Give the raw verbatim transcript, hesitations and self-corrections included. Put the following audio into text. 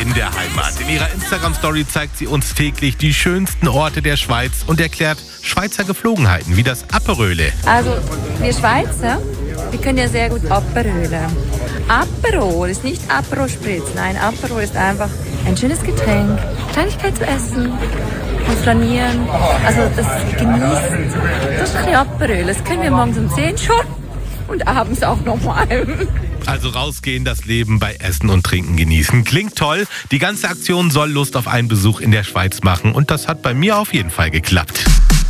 in der Heimat. In ihrer Instagram-Story zeigt sie uns täglich die schönsten Orte der Schweiz und erklärt Schweizer Geflogenheiten wie das Aperöle. Also wir Schweizer, wir können ja sehr gut Aperöle. Aperol ist nicht Aperol Spritz, nein, Aperol ist einfach ein schönes Getränk, Kleinigkeit zu essen und flanieren. Also das genießen, das ist ein bisschen Aperol. Das können wir morgens um zehn schon und abends auch nochmal. Also rausgehen, das Leben bei Essen und Trinken genießen. Klingt toll. Die ganze Aktion soll Lust auf einen Besuch in der Schweiz machen und das hat bei mir auf jeden Fall geklappt.